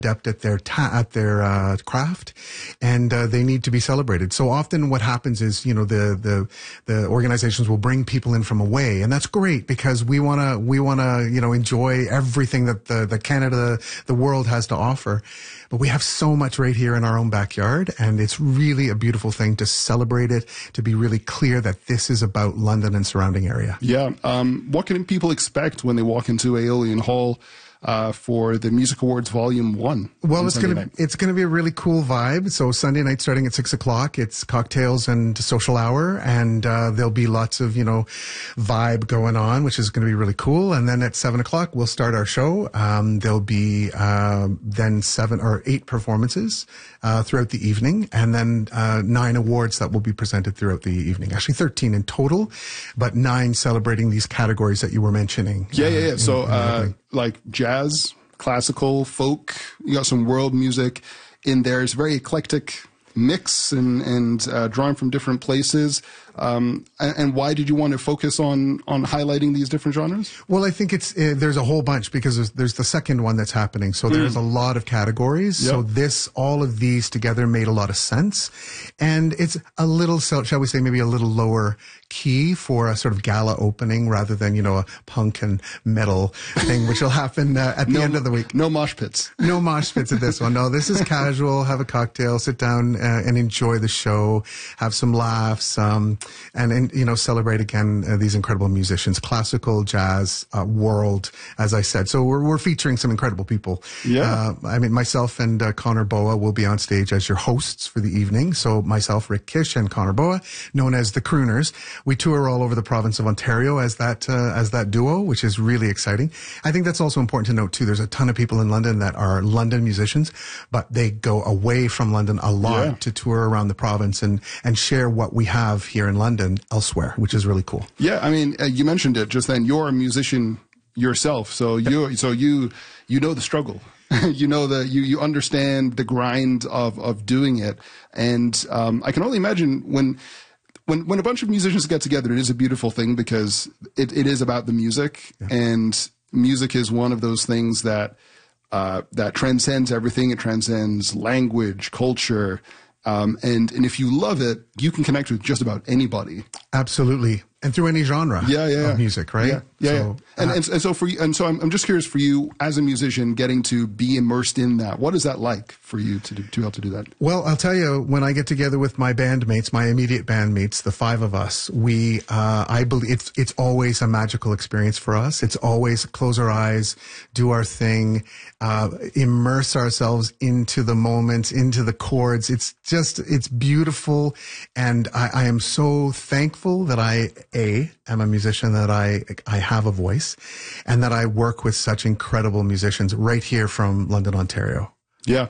adept at their craft, and they need to be celebrated. So often what happens is, the organizations will bring people in from away, and that's great because we want to enjoy everything that the Canada, the world has to offer. But we have so much right here in our own backyard, and it's really a beautiful thing to celebrate it, to be really clear that this is about London and surrounding area. Yeah. What can people expect when they walk into Aeolian Hall for the Music Awards Volume 1? Well, it's gonna be a really cool vibe. So Sunday night starting at 6:00, it's cocktails and social hour, and there'll be lots of vibe going on, which is going to be really cool. And then at 7:00 we'll start our show. There'll be then 7 or 8 performances throughout the evening, and then 9 awards that will be presented throughout the evening. Actually 13 in total, but 9 celebrating these categories that you were mentioning. Yeah. So like jazz, classical, folk, you got some world music in there. It's a very eclectic mix and drawing from different places. And why did you want to focus on highlighting these different genres? Well, I think there's a whole bunch because there's the second one that's happening. So there's a lot of categories. Yep. So all of these together made a lot of sense. And it's a little, shall we say, maybe a little lower key for a sort of gala opening rather than, a punk and metal thing, which will happen at the end of the week. No mosh pits. No mosh pits at this one. No, this is casual. Have a cocktail, sit down and enjoy the show, have some laughs, and celebrate again these incredible musicians, classical, jazz, world, as I said. So we're featuring some incredible people. Yeah. Myself and Connor Boa will be on stage as your hosts for the evening. So myself, Rick Kish, and Connor Boa, known as the Crooners. We tour all over the province of Ontario as that duo, which is really exciting. I think that's also important to note too. There's a ton of people in London that are London musicians, but they go away from London a lot to tour around the province and share what we have here in London elsewhere, which is really cool. Yeah, you mentioned it just then. You're a musician yourself, so you know the struggle. You understand the grind of doing it, and I can only imagine when a bunch of musicians get together, it is a beautiful thing because it is about the music, and music is one of those things that transcends everything. It transcends language, culture, and if you love it, you can connect with just about anybody. Absolutely. And through any genre of music, right? Yeah. So for you, so I'm just curious for you as a musician getting to be immersed in that. What is that like for you to help to do that? Well, I'll tell you, when I get together with my bandmates, my immediate bandmates, the 5 of us, I believe it's always a magical experience for us. It's always close our eyes, do our thing, immerse ourselves into the moments, into the chords. It's beautiful. And I am so thankful that I am a musician, that I have a voice, and that I work with such incredible musicians right here from London, Ontario. Yeah.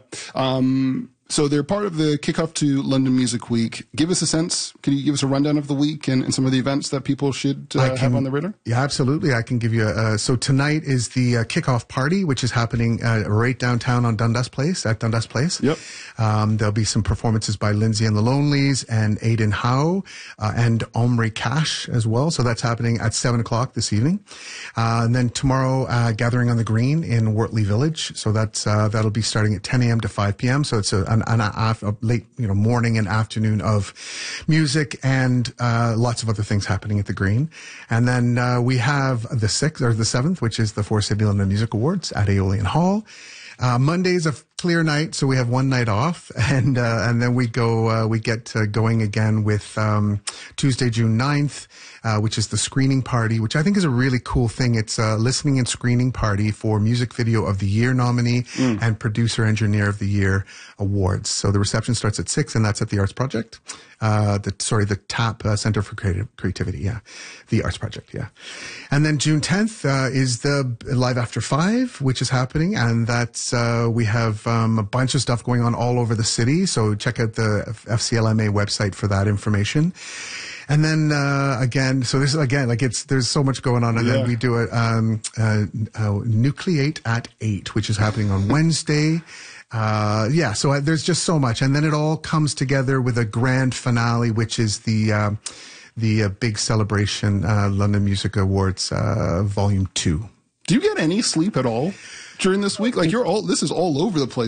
So they're part of the kickoff to London Music Week. Give us a sense. Can you give us a rundown of the week and some of the events that people should have on the radar? Yeah, absolutely. I can give you so tonight is the kickoff party, which is happening right downtown on Dundas Place, at Dundas Place. Yep. There'll be some performances by Lindsay and the Lonelies and Aidan Howe and Omri Cash as well. So that's happening at 7:00 this evening. And then tomorrow, Gathering on the Green in Wortley Village. So that'll be starting at 10 a.m. to 5 p.m. So it's a late morning and afternoon of music and lots of other things happening at the Green. And then we have the 6th or the 7th, which is the For City London Music Awards at Aeolian Hall. Monday's a clear night, so we have one night off, and then we get going again with Tuesday, June 9th, which is the screening party, which I think is a really cool thing. It's a listening and screening party for Music Video of the Year nominee and Producer Engineer of the Year awards. So the reception starts at 6, and that's at the Arts Project. The TAP Center for Creativity, the Arts Project, and then June 10th is the Live After 5, which is happening, and that's we have a bunch of stuff going on all over the city. So check out the FCLMA website for that information. And then again, so this is again there's so much going on, and then we do a Nucleate at 8, which is happening on Wednesday. So there's just so much, and then it all comes together with a grand finale, which is the big celebration, London Music Awards, Volume 2. Do you get any sleep at all during this week? Like this is all over the place.